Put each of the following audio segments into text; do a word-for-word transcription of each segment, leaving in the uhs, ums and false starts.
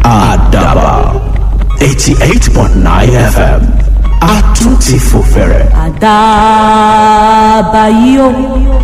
Àdàbà eighty eight point nine F M àtúntì fòfẹ̀rẹ̀. Àdàbà yìí o.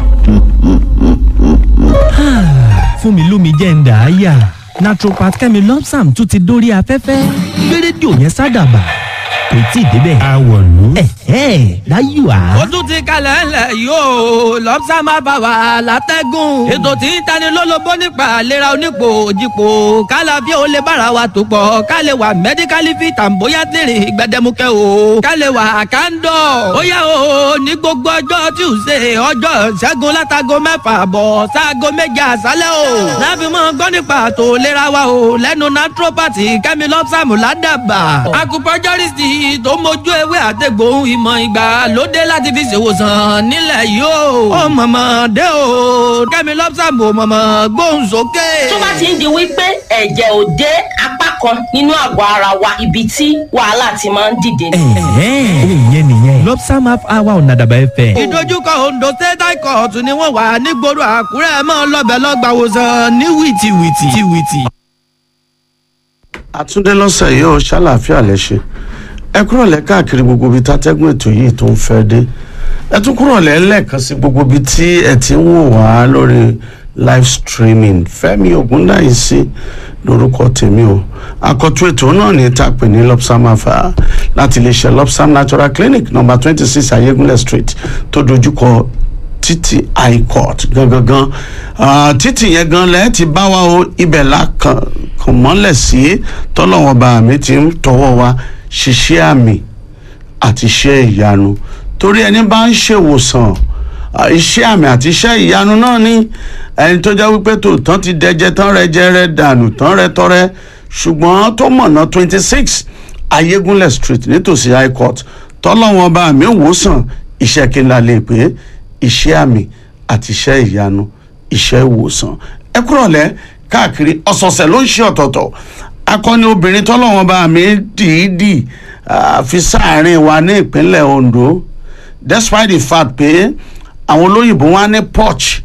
Fún mi lómi jẹ́ ń dà á yà naturopath Kẹ́mi Lopsam tún ti dórí afẹ́fẹ́ gbé rédíò yẹn sádàbà kò tí ì débẹ̀. Àwọ̀lú. ẹ̀hẹ́ láyò á. ó tún ti kalẹ̀ ńlẹ̀ yóò Lopsam máa bá wa látẹ́gùn. ètò tí ń tani lólobó nípa àlera onípò òjìpò kálá bí ó lè bára wa tó pọ̀ ká lè wà medically fit and bóyá tèrè gbẹdẹmukẹ́ o ká lè wà kándọ̀. ó yá o ní gbogbo ọjọ́ Tuesday ọjọ́ Ṣẹ́gun látago mẹ́fà bọ̀ sáago méje àṣálẹ́ o. láfi mọ́ gbọ́ nípa àtò ìlera wa o lẹ́nu naturopath Kẹ́mi Lopsam ládàbà. acupuncturist tó mójú ewé àtẹ̀gbò ìmọ̀ ìgbà lóde láti fi ṣèwòsàn nílẹ̀ yìí o. ó mọ̀mọ́ dé o Kẹ́mi Lopsam ò mọ̀mọ́ gbóhùn sókè. tó bá ti ń di wípé ẹ̀jẹ̀ ò dé apá kan nínú àgọ́ ara wa ibi tí wàhálà ti máa ń dìde. ẹ̀hẹ́ ìyẹn nìyẹn Lopsam half hour ọ̀nà Àdàbà ẹ̀fẹ̀. ìdojúkọ Ondo State High Court ni wọ́n wà nígboro Àkúrẹ́ mọ́ lọ́bẹ̀ lọ́gbàwòsàn ní wìtìwìtì wìtì. Àtúndé lọ́sẹ̀ yìí ó ṣàlàáfíà lẹ́ṣẹ̀ ẹ kúrò lẹ́ káàkiri gbogbo ibi tátẹ́gùn ètò yìí tó ń fẹ́ dé ẹ tún kúrò lẹ́ lẹ́ẹ̀kan sí gbogbo ibi tí ẹ ti ń wò wá lórí live streaming Fẹ́mi Ògúndáìsí lórúkọ tèmi o àkọ́tún ètò náà ní ta pè ní Lopsam afa láti iléeṣẹ́ Lopsam Natural Clinic number twenty six Ayégúnlẹ̀ street tó dojúkọ títì high court gangan títì yẹn gan lẹ́ẹ̀ ti bá wa o ibẹ̀ la kàn mọ́lẹ̀ sí tọ́lọ́wọ́n bá mi ti ń tọwọ́ wa ṣiṣẹ́ àmì àti iṣẹ́ ìyanu torí ẹni bá ń ṣèwòsàn iṣẹ́ àmì àti iṣẹ́ ìyanu náà ní ẹni tó jẹ́ wípé tó tán ti dẹjẹ tán rẹ jẹ rẹ dànù tán rẹ tọrẹ ṣùgbọ́n tó mọ̀nà twenty six Ayégúnlẹ̀ street nítòsí high court tọ́lọ́wọ́n bá mi wòsàn iṣẹ́ kí n la lè pè iṣẹ́ àmì àti iṣẹ́ ìyanu iṣẹ́ ìwòsàn ẹ kúrọ̀lẹ́ káàkiri ọ̀sọ̀ọ̀sẹ̀ ló ń ṣe ọ̀tọ̀ọ̀tọ̀ akọni obìnrin tọ́lọ́wọ́n bá mi dìídì fi sáàrin wa ní ìpínlẹ̀ Ondo despite the fact pé àwọn olóyìnbó wá ní porch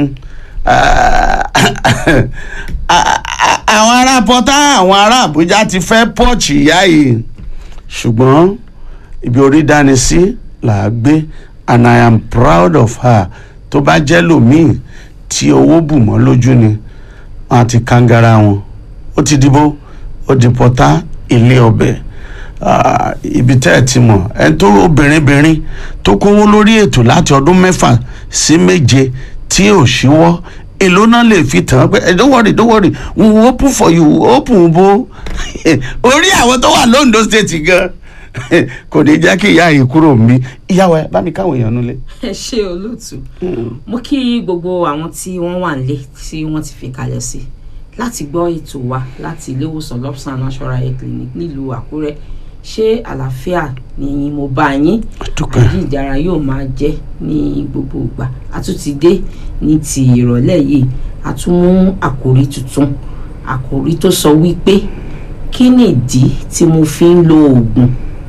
àwọn ará pọ́tà àwọn ará Àbújá ti fẹ́ porch ìyá yìí ṣùgbọ́n ibi orí dání sí là á gbé and I am proud of her tó bá jẹ́ lòmíì tí owó bù mọ́ lójú ni wọn àti kangara wọn ó ti dìbò ó di pọ́tà ilé ọbẹ̀ ibi tẹ́ ẹ̀ ti mọ̀ ẹni tó obìnrin-bìnrin tó kówó lórí ètò láti ọdún mẹ́fà sí méje tí ò ṣíwọ́ èló náà lè fi tàn án pé don't worry don't worry we will open for you open bo orí àwọn tó wà l'Ondo State gan kò ní jẹ́ kí ìyá yìí kúrò mí ìyàwó ẹ bá mi káwọn èèyàn nulẹ̀. ẹ ṣe olóòtú mo kí gbogbo àwọn tí wọ́n wà nílé tí wọ́n ti fi kalẹ̀ sí láti gbọ́ ètò wa láti ilé ìwòsàn Lopsam Natural Health Clinic nílùú Àkúrẹ́ ṣé àlàáfíà ni mo bá yín àjí ìdára yóò máa jẹ́ ní gbogbo ìgbà a tún ti dé ní ti ìrọ̀lẹ́ yìí a tún mú àkòrí tuntun àkòrí tó sọ wípé kí ni ìdí tí mo fi ń lo oògùn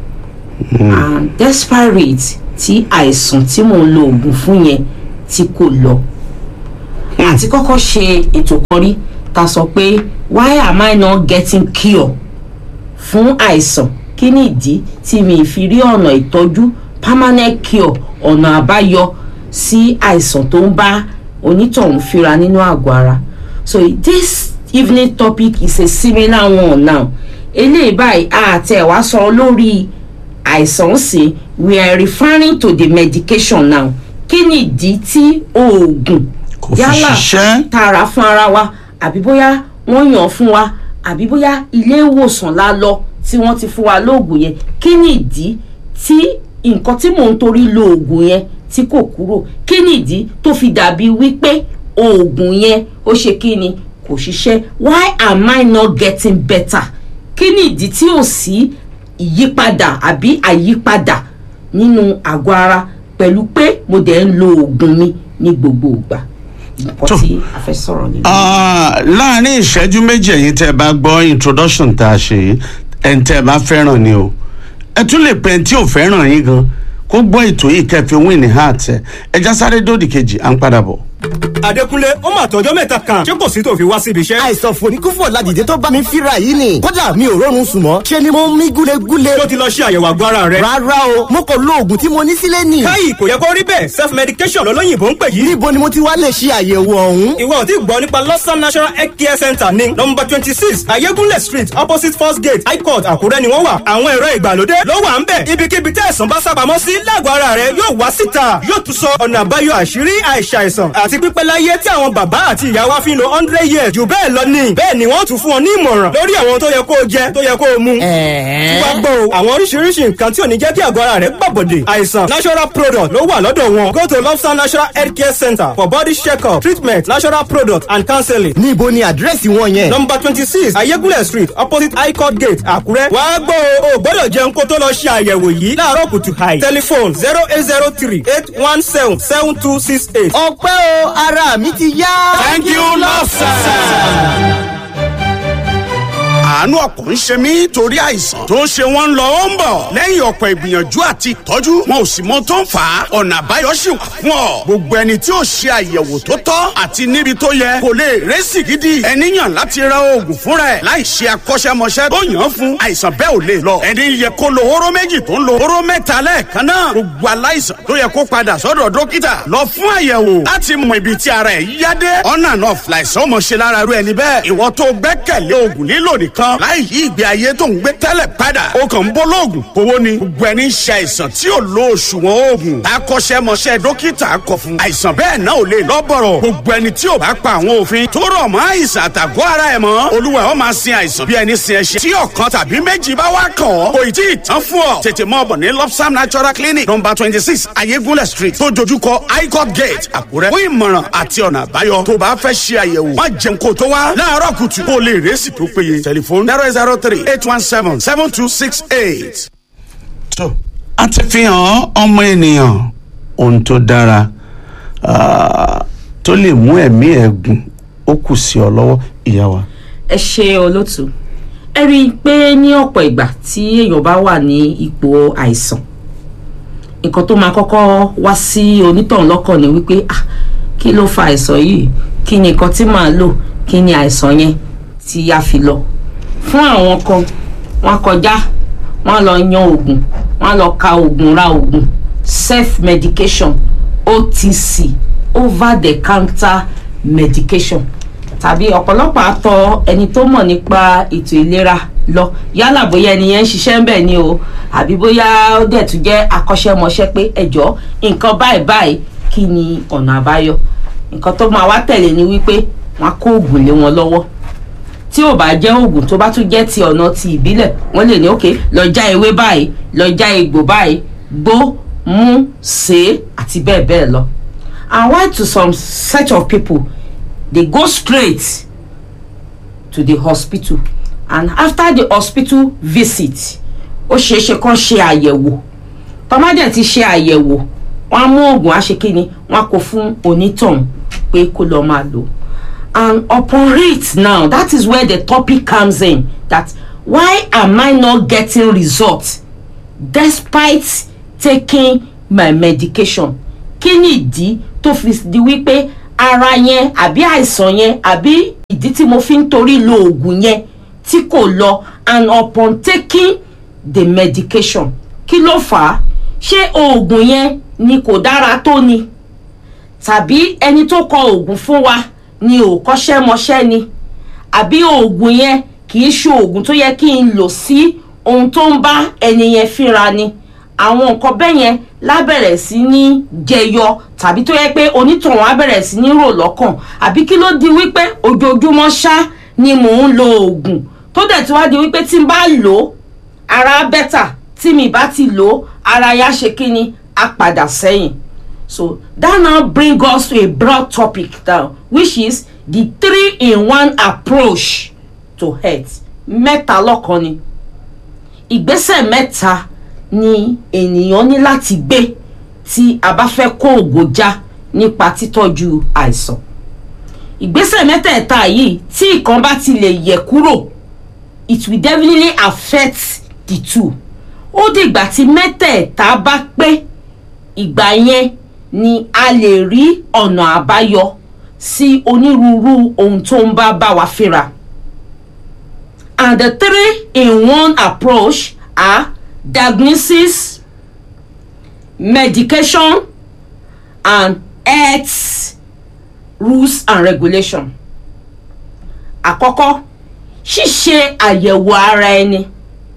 and desperate tí àìsàn tí mò ń lo oògùn fún yẹn tí kò lọ àti kọ́kọ́ ṣe ètò kan rí ta sọ pé why am I not getting cure fún àìsàn kí ni ìdí tí mi fi rí ọ̀nà ìtọ́jú permanent cure ọ̀nà àbáyọ sí àìsàn tó ń bá onítọ̀hún fínra nínú àgọ́ ara so this evening topic is a similar one now eléyìí báyìí àtẹ̀wá sọ lórí àìsàn sí we are referring to the medication now kí ni ìdí tí oògùn yálà tààrà fún ara wa àbí bóyá wọ́n yàn fún wa àbí bóyá ilé ìwòsàn la lọ tí wọ́n ti fún wa lóògùn yẹn kí ni ìdí tí nǹkan tí mò ń torí lo oògùn yẹn tí kò kúrò kí ni ìdí tó fi dàbí wípé oògùn yẹn ó ṣe kí ni kò ṣiṣẹ́ why am I not getting better kí ni ìdí tí ò sí ìyípadà àbí àyípadà nínú àgọ́ ara pẹ̀lú pé mo dẹ̀ ń lo oògùn mi ní gbogbo ìgbà nǹkan tí a fẹ́ sọ̀rọ̀ nínú. láàárín ìṣẹ́jú méjì ẹ̀yin tẹ́ ẹ bá gbọ́ introduction tá a ṣe ẹni tẹ́ ẹ bá fẹ́ràn ni o ẹ tún lè pẹ́ tí ò fẹ́ràn yín gan kó gbọ́ ètò yìí kẹ́ fi win ní heart ẹ ẹ já sáré dóòdì kejì à ń padà bọ̀. Adékúnlé ó mà tọjọ́ mẹ́ta kan ṣé kò sí tó fi wá síbi iṣẹ́. àìsàn fòníkúfò ládìde tó bá mi fíra yìí ni kódà mi ò rọrùn sùn mọ́ ṣe ni mo ń mí gúlegúle. tó ti lọ ṣe àyẹ̀wò àgọ́ ara rẹ. rárá o mo kò lo oògùn tí mo ní sílé ni. káyì kò yẹ kó rí bẹ́ẹ̀ self medication lọ́lọ́yìnbó ń pè yìí. níbo ni mo ti wá lè ṣe àyẹ̀wò ọ̀hún. ìwọ ò tí gbọ́ nípa Lobsam Natural Health Care Center ní nọ́mbà twenty six Ayégúnlẹ̀ street opposite first gate high court Àkúrẹ́ ni wọ́n wà. àwọn ẹ̀rọ ìgbàlódé ló wà ń bẹ̀. ibikíbi tẹ́ ẹ̀sán bá sábàámọ́ sí lágọ̀ọ́ ara rẹ yóò wá síta yóò tún sọ ọ̀nà àbáyọ àṣírí àìsàìsàn àti pípẹ́ láyé tí àwọn bàbá àti ìyá wa fi ń lo hundred years jù bẹ́ẹ̀ lọ ní. bẹ́ẹ̀ ni wọ́n tún fún ọ ní ìmọ̀ràn lórí àwọn tó yẹ kó o jẹ tó yẹ kó o mu. tí wàá gbọ́ o àwọn oríṣiríṣi nǹkan tí ò ní jẹ́ kí àgọ́ ara rẹ gbàbọ̀dè àìsàn natural product ló wà lọ́dọ̀ wọn. go to Lobsam Natural Health Care Center for body check-up treatment natural product and counseling. níbo ni àdírẹ́sì wọn yẹn. number twenty six Ayégúnlẹ̀ street opposite high court gate Àkúrẹ́. wàá gbọ́ o ò gbọ́dọ̀ jẹun kó tó lọ ṣe àyẹ̀wò yìí láàárọ̀ kùtù hàì. telephone zero eight zero three eight one seven seven two six eight. ọpẹ́ o ara mi ti yá. thank you Lobsam. àánú ọkàn ń ṣe mí torí àìsàn tó ń ṣe wọ́n ń lọ ó ń bọ̀ lẹ́yìn ọ̀pọ̀ ìgbìyànjú àti ìtọ́jú wọn ò sì mọ tó ń fà á ọ̀nà àbáyọ sì wà fún ọ gbogbo ẹni tí ó ṣe àyẹ̀wò tó tọ́ àti níbi tó yẹ kò lè rẹ́sì gidi ẹni yàn láti ra oògùn fúnra ẹ̀ láì ṣe akọ́ṣẹ́mọṣẹ́ tó yàn án fún àìsàn bẹ́ẹ̀ ò lè lọ ẹni yẹ kó lo hóró méjì tó ń lo hóró mẹ́ta lẹ́ẹ̀kan náà gbogbo aláìsàn tó yẹ kó padà sọ́dọ̀ dókítà lọ fún àyẹ̀wò láti mọ ibi tí ara ẹ̀ yá dé ọ̀nà náà fìlàìsàn ọmọ ṣe lára rú ẹni bẹ́ẹ̀ ìwọ tó gbẹ́kẹ̀lé oògùn lílò nìkan láì yí ìgbé ayé tó ń gbé tẹ́lẹ̀ padà ó kàn ń bọ́ lóògùn kówó ni gbogbo ẹni ń ṣe àìsàn tí ò lo òṣùwọ̀n oògùn akọ́ṣẹ́mọṣẹ́ dókítà kọ fún àìsàn bẹ́ẹ̀ náà ò lè lọ́bọ̀rọ̀ gbogbo ẹni tí ò bá pa àwọn òfin tó rọ̀ mọ́ àìsàn àtàgọ́ ara ẹ̀ mọ́ olúwa ó máa sin àìsàn bí ẹni sin ẹṣin tí ọ̀kan tàbí méjì bá wá kàn ọ́ kò ì tí ì tán fún ọ tètè mọ́ ọ̀bọ̀ ní Lobsam Natural Clinic number twenty six Ayégúnlẹ̀ street tó dojúkọ high court gate Àkúrẹ́ fún ìmọ̀ràn àti ọ̀nà àbáyọ tó bá fẹ́ ṣe àyẹ̀wò má jẹun kó tó wá láàárọ̀ kùtù kó lè rẹ́sì tó péye tẹlifóònù zero zero three eight one seven seven two six eight. tó a ti fi hàn ọmọ ènìyàn ohun tó dára tó lè mú ẹ̀mí ẹ̀ gùn ó kù sí ọ lọ́wọ́ ìyá wa. ẹ ṣe olótù ẹ rí i pé ní ọ̀pọ̀ ìgbà tí èèyàn bá wà ní ipò àìsàn nǹkan tó máa kọ́kọ́ wá sí onítọ̀hún lọ́kàn ni wípé ah kí ló fa àìsàn yìí kí ni nǹkan tí màá lò kí ni àìsàn yẹn tí a fi lọ fún àwọn kan wọ́n kọjá wọ́n lọ yan oògùn wọ́n lọ ka oògùn ra oògùn self medication O T C over the counter medication tàbí ọ̀pọ̀lọpọ̀ àtọ̀ ẹni tó mọ̀ nípa ètò ìlera lọ yálà bóyá ẹni yẹn ń ṣiṣẹ́ ń bẹ̀ ni o àbí bóyá ó dẹ̀ tún jẹ́ akọ́ṣẹ́mọṣẹ́ pé ẹ̀jọ́ nǹkan báyìí báyìí kí ni ọ̀nà àbáyọ nǹkan tó máa wá tẹ̀lé ni wípé wọ́n á kó oògùn lé wọn lọ́wọ́ tí ò bá jẹ́ oògùn tó bá tún jẹ́ ti ọ̀nà ti ìbílẹ̀ wọ́n lè ní òkè lọ já ewé báyìí lọ já egbò báyìí gbó mú sèé àti bẹ́ẹ̀ bẹ́ẹ̀ lọ. And why to some set of people they go straight to the hospital and after the hospital visit ó ṣeé ṣe kán ṣe àyẹ̀wò tọ́mádẹ̀ ti ṣe àyẹ̀wò wọ́n á mú oògùn àṣekínni wọ́n á kó fún onítọ̀hún pé kó lọ́ọ́ máa lò. And upon it now, that is where the topic comes in. That why am I not getting results despite taking my medication? Kí ni ìdí tó fi di wípé ara yẹn àbí àìsàn yẹn àbí ìdí tí mo fi ń torí lo oògùn yẹn tí kò lọ and upon taking the medication kí ló fà á? Ṣé oògùn yẹn ni kò dára tó ni? Tàbí ẹni tó kọ oògùn fún wa ni ò kọ́ṣẹ́mọṣẹ́ ni àbí oògùn yẹn kì í ṣe oògùn tó yẹ kí n lò sí ohun tó ń bá ẹni yẹn fínra ni àwọn nǹkan bẹ́ẹ̀ yẹn lábẹ̀rẹ̀ sí ní jẹyọ tàbí tó yẹ pé onítọ̀hún á bẹ̀rẹ̀ sí ní rò lọ́kàn àbí kí ló di wípé ojoojúmọ́ ṣá ni mò ń lo oògùn tó dẹ̀ tí wá di wípé tí n bá lò ó ara bẹ́tà tí mi bá ti lò ó ara yá ṣe kí ni á padà sẹ́yìn. So that now brings us to a broad topic now, which is the three-in-one approach to health. Mẹ́ta lọ́kan ni. Ìgbésẹ̀ mẹ́ta ni ènìyàn ní láti gbé tí a bá fẹ́ kó ògo já nípa títọ́jú àìsàn. Ìgbésẹ̀ mẹ́tẹ̀ẹ̀ta yìí tí ìkan bá ti lè yẹ̀ kúrò, it will definitely affect the two. Ó dìgbà tí mẹ́tẹ̀ẹ̀ta bá pé ìgbà yẹn ni a lè rí ọ̀nà àbáyọ sí onírúurú ohun tó ń bá bá wa fínra. And the three in one approach are diagnosis, medication, and health rules and regulation. Àkọ́kọ́, ṣíṣe àyẹ̀wò ara ẹni.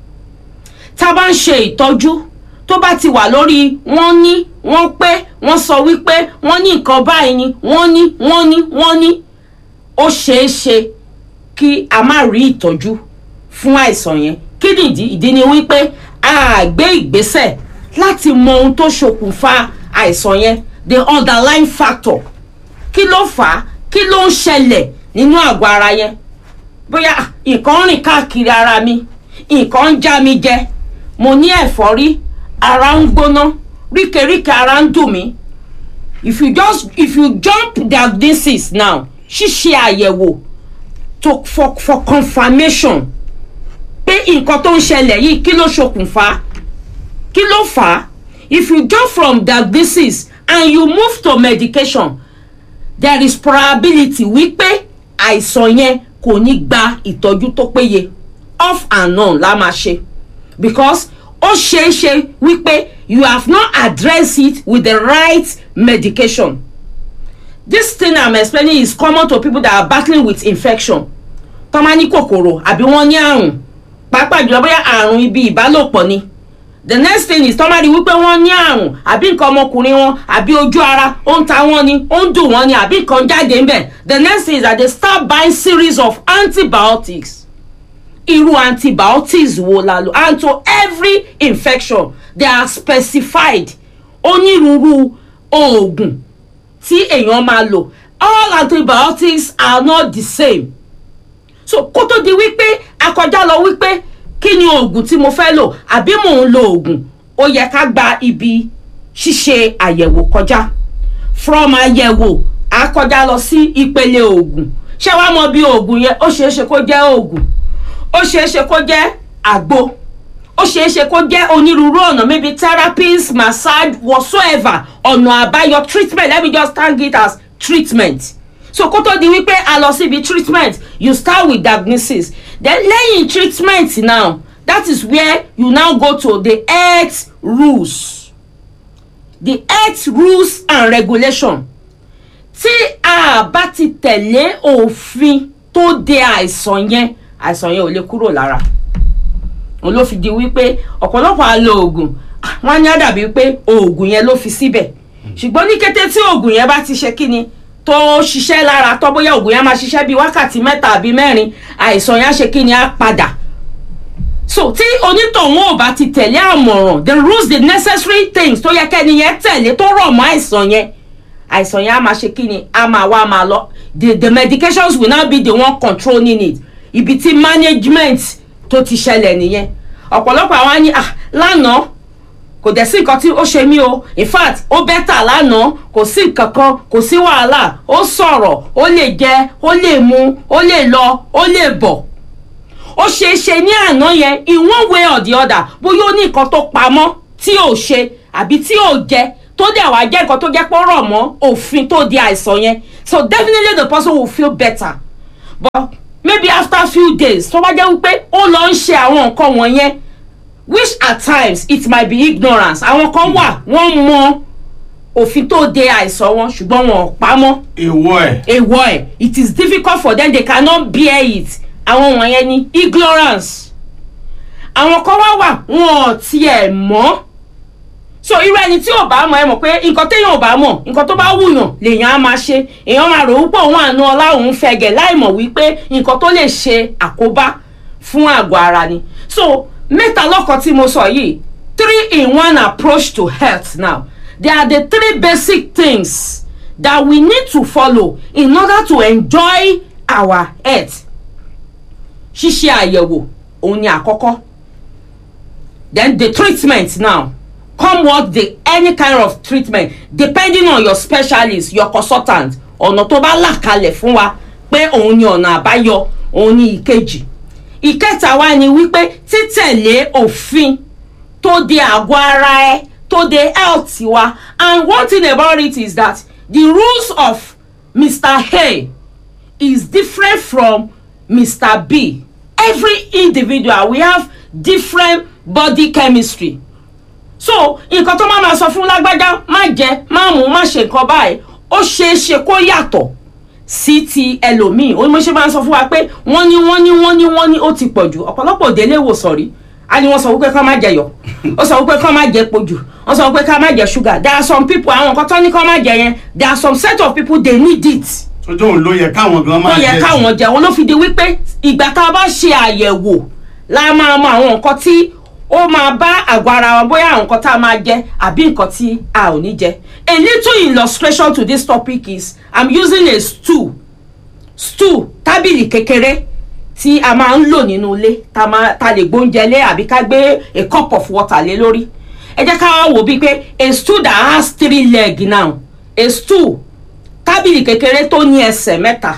Tá a bá ń ṣe ìtọ́jú tó bá ti wà lórí wọ́n ní wọ́n pé wọ́n sọ wípé wọ́n ní nǹkan báyìí ni wọ́n ní wọ́n ní wọ́n ní ó ṣeé ṣe kí a má rí ìtọ́jú fún àìsàn yẹn. Kí nìdí? Ìdí ni wípé a gbé ìgbésẹ̀ láti mọ ohun tó ṣokùnfà àìsàn yẹn, the underlying factor. Kí ló fà á? Kí ló ń ṣẹlẹ̀ nínú àgọ́ ara yẹn? Bóyá nǹkan rìn káàkiri ara mi, nǹkan ń já mi jẹ, mo ní ẹ̀fọ́rí, ara ń gbóná, ríkèríkè ara ń dùn mí. If you just if you jump diagnosis now, ṣíṣe àyẹ̀wò to for for confirmation pé nǹkan tó ń ṣẹlẹ̀ yìí kí ló ṣokùnfà, kí ló fà á. If you jump from diagnosis and you move to medication, there is probability wípé àìsàn yẹn kò ní gba ìtọ́jú tó péye. Off and on la máa ṣe, because ó ṣeé ṣe wípé you have not addressed it with the right medication. This thing I'm explaining is common to people that are battling with infection. Tó máa ní kòkòrò àbí wọ́n ní àrùn, pàápàá jùlọ bóyá àrùn ibi ìbálòpọ̀ ni. The next thing is tó máa rí wípé wọ́n ní àrùn àbí nǹkan ọmọkùnrin wọn àbí ojú ara ó ń ta wọ́n ni, ó ń dùn wọ́n ni, àbí nǹkan jáde ń bẹ̀. The next thing is that they start buying series of antibiotics. Irú antibiotics wo la lò? And to every infection they are specified onírúurú oògùn tí èèyàn máa lò. All antibiotics are not the same. So kó tó di wípé akọjá lọ wípé kí ni oògùn tí mo fẹ́ lò àbí mò ń lo oògùn, ó yẹ ká gba ibi ṣíṣe àyẹ̀wò kọjá. From àyẹ̀wò a kọjá lọ sí ìpele oògùn. Ṣé wàá mọ bí oògùn yẹn? Ó ṣeé ṣe kó jẹ́ oògùn, ó ṣeé ṣe kó jẹ́ àgbo, ó ṣeé ṣe kó jẹ́ onírúurú ọ̀nà, maybe therapies, massage, whatsoever, ọ̀nà àbáyọ, treatment. Let me just tag it as treatment. So kó tó di wípé a lọ síbi treatment, you start with diagnosis. Then lẹ́yìn treatment now, that is where you now go to the health rules. The health rules and regulation. Tí a bá ti tẹ̀lé òfin tó de àìsàn yẹn, àìsàn yẹn ò lè kúrò lára. Òun ló fi di wípé ọ̀pọ̀lọpọ̀ á lo oògùn, wọ́n ní á dàbí pé oògùn yẹn ló fi síbẹ̀. Ṣùgbọ́n ní kété tí oògùn yẹn bá ti ṣe kíni tó ṣiṣẹ́ lára, tó bóyá oògùn yẹn máa ṣiṣẹ́ bí wákàtí mẹ́ta àbí mẹ́rin, àìsàn yẹn á ṣe kíni, á padà. So tí onítọ̀hún ò bá ti tẹ̀lé àmọ̀ràn, the rules, the necessary things tó yẹ kẹ́ni yẹn tẹ̀lé tó rọ̀ mọ́ àìsàn yẹn, àìsàn yẹn á máa ṣe kíni, á máa wá máa lọ. The the medications will now be the one controlling it. Ibi tí management tó ti ṣẹlẹ̀ nìyẹn. Ọ̀pọ̀lọpọ̀ àwọn á ní ah lánàá kò dẹ̀ sí nǹkan tí ó ṣe mí o, in fact ó bẹ́tà lánàá, kò sí nǹkan kan, kò sí wàhálà, ó sọ̀rọ̀, ó lè jẹ, ó lè mu, ó lè lọ, ó lè bọ̀. Ó ṣeé ṣe ní àná yẹn in one way or the other, bóyá ó ní nǹkan tó pamọ́ tí ò ṣe àbí tí ò jẹ tó dẹ̀ wá jẹ́ nǹkan tó jẹ́ pé ó rọ̀ mọ́ òfin tó di àìsàn yẹn. So definitely the person will feel better. But maybe after a few days tó bá jẹ́ wípé ó lọ ń ṣe àwọn nǹkan wọ̀nyẹn, which at times it might be ignorance. Àwọn kan wà wọ́n mọ òfin tó de àìsàn wọn ṣùgbọ́n wọn ò pamọ́. èèwọ̀ ẹ̀. èèwọ̀ ẹ̀. It is difficult for them, they cannot bear it. Àwọn wọ̀nyẹn ni ignorance. Àwọn kan wá wà wọn ò tiẹ̀ mọ̀. So irú ẹni tí ò bá mọ̀, ẹ mọ̀ pé nǹkan téèyàn ò bá mọ̀, nǹkan tó bá wùyàn lèèyàn á máa ṣe. Èèyàn máa rò wípé òun àánú ọlá òun fẹ̀gẹ̀ láì mọ̀ wípé nǹkan tó lè ṣe àkóbá fún àgọ́ ara ni. So mẹ́ta lọ́kàn tí mo sọ yìí, three in one approach to health now. They are the three basic things that we need to follow in order to enjoy our health. Ṣíṣe àyẹ̀wò òun ni àkọ́kọ́. Then the treatment now. Come what the any kind of treatment depending on your specialist, your consultant, ọ̀nà tó bá là kalẹ̀ fún wa pé òun ni ọ̀nà àbáyọ, òun ni ìkejì. Ìkẹta wa ni wípé títẹ̀lé òfin tó de àgọ́ ara ẹ to the health wa. And one thing about it is that the rules of Mister A is different from Mister B. Every individual, we have different body chemistry. So nǹkan tó máa ma sọ fún lágbájá má jẹ má mú má ṣe nǹkan báyìí ó ṣeé ṣe kó yàtọ̀ sí ti ẹlòmíì. ó mo ṣe máa ń sọ fún wa pé wọ́n ní wọ́n ní wọ́n ní wọ́n ní ó ti pọ̀ jù. ọ̀pọ̀lọpọ̀ délé ìwòsàn rí a ní wọ́n sọ wípé ká má jẹ yọ̀, ó sọ wípé ká má jẹ epo jù, wọ́n sọ wípé ká má jẹ sugar. There are some people àwọn nǹkan tó ní ká má jẹ yẹn, there are some set of people they need it. ojú òun ló yẹ káwọn gan máa jẹ jẹ ló yẹ káwọn jẹ. wọn ló fi di wípé ìgbà tá a bá ṣe àyẹ̀wò la máa mọ àwọn nǹkan tí ó máa bá àgọ́ ara wa, bóyá àwọn nǹkan tá a máa jẹ àbí nǹkan tí a ò ní jẹ. A little illustration to this topic is I'm using a stool stool tábìlì kékeré tí a máa ń lò nínú ilé tá a lè gbóúnjẹ lé àbí ká gbé a cup of water lé lórí. ẹ jẹ́ ká wá wò bíi pé a stool that has three legs now, a stool tábìlì kékeré tó ní ẹsẹ̀ mẹ́ta.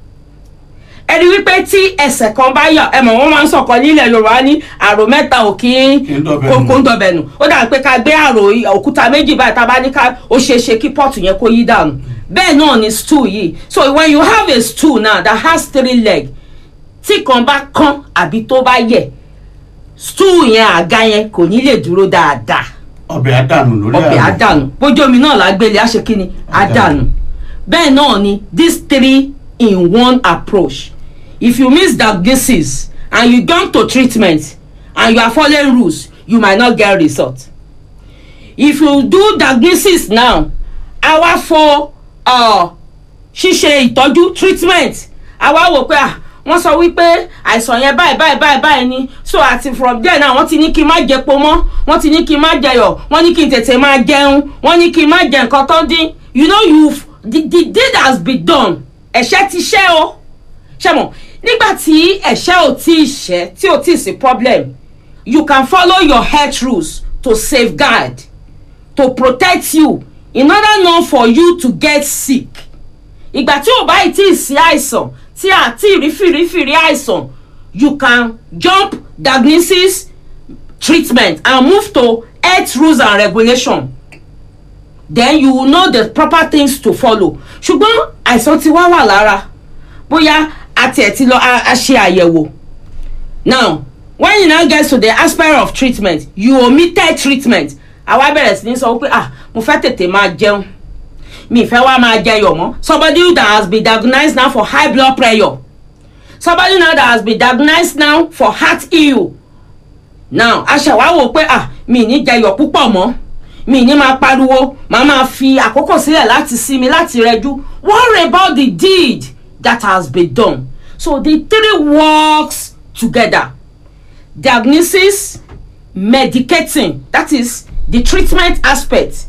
ẹ rí wípé tí ẹsẹ̀ kan bá yọ, ẹ mọ̀ wọ́n máa ń sọ̀kan nílẹ̀ Yorùbá ní àrò mẹ́ta ò kí kókó ń dọ̀bẹ̀nù. ó dà pé ká gbé àrò òkúta méjì báyìí tá a bá ní ká ó ṣeé ṣe kí pọ́ọ̀tù yẹn kó yí dànù. bẹ́ẹ̀ náà ni stool yìí. So when you have a stool now that has three legs, tí kan bá kán àbí tó bá yẹ̀, stool yẹn àga yẹn kò ní lè dúró dáadáa. ọbẹ̀ àdànù lórí àrùn. ọbẹ̀ àdànù bójú omi náà lágbélé á ṣe kí ni àdànù. bẹ́ẹ̀ náà ni this three in one approach. If you misdiagnosis and you gone to treatment and you are following rules, you might not get result. If you do diagnosis now, àwa fo uh, ṣíṣe ìtọ́jú treatment, àwa wò pé ah wọ́n sọ wípé àìsàn yẹn báyìí báyìí báyìí báyìí ni, so àti from there now wọ́n ti ní kí n má jẹ epo mọ́, wọ́n ti ní kí n má jẹyọ̀, wọ́n ní kí n tètè máa jẹun, wọ́n ní kí n má jẹ nǹkan tó dín. You know you've the, the deed has been done. ẹ̀ṣẹ̀ ti ṣẹ̀ o. ṣé mọ̀ nígbà tí ẹ̀ṣẹ̀ ò tí ì ṣẹ̀ tí ò tí ì sí problem, you can follow your health rules to safeguard, to protect you in order not for you to get sick. ìgbà tí ò bá ì tí ì sí àìsàn tí a ti rí fìrífìrí àìsàn, you can jump diagnosis, treatment and move to health rules and regulation. Then you will know the proper things to follow. ṣùgbọ́n àìsàn ti wá wà lára, bóyá àti ẹ̀ ti lọ a ṣe àyẹ̀wò. Now when you now get to the aspect of treatment, you omitted treatment. àwa bẹ̀rẹ̀ sí ní sọ pé ah mo fẹ́ tètè máa jẹun, mi fẹ́ wá máa jẹyọ̀ mọ́. Somebody that has been diagnosed now for high blood pressure, somebody now that has been diagnosed now for heart issue. Now aṣàwá wò pé ah mi ní jẹyọ̀ púpọ̀ mọ́, mi ní máa pariwo, màá máa fi àkókò sílẹ̀ láti sinmi láti rẹjú. Worry about the deed that has been done. So the three works together: diagnosis, medicating, that is the treatment aspect,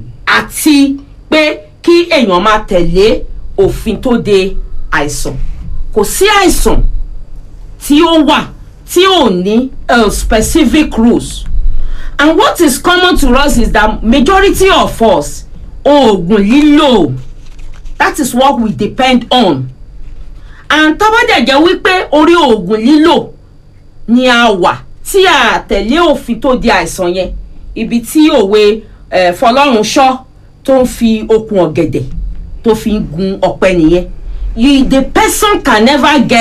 àti pé kí èèyàn máa tẹ̀lé òfin tó de àìsàn. Kò sí àìsàn tí ó wà tí ò ní uh, specific rules. And what is common to us is that majority of us, oògùn lílò, that is what we depend on. And tó bá dẹ̀ jẹ́ wípé orí oògùn lílò ni a wà tí a tẹ̀lé òfin tó di àìsàn yẹn, ibi tí òwe eh, Fọlọ́runṣọ́ tó ń fi okùn ọ̀gẹ̀dẹ̀ tó fi ń gun ọ̀pẹ nìyẹn. You, the person can never get